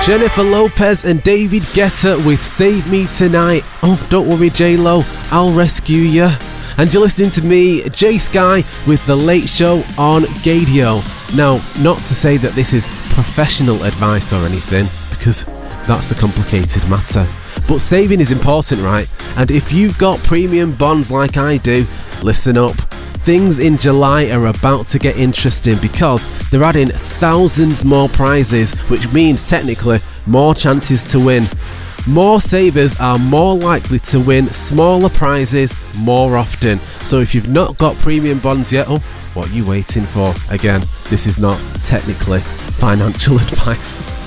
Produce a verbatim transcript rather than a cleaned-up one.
Jennifer Lopez and David Guetta with Save Me Tonight. Oh, don't worry J-Lo, I'll rescue you. And you're listening to me, Jay Sky, with The Late Show on Gadio. Now, not to say that this is professional advice or anything, because that's a complicated matter. But saving is important, right? And if you've got premium bonds like I do, listen up. Things in July are about to get interesting because they're adding thousands more prizes, which means technically more chances to win. More savers are more likely to win smaller prizes more often. So if you've not got premium bonds yet, oh, what are you waiting for? Again, this is not technically financial advice.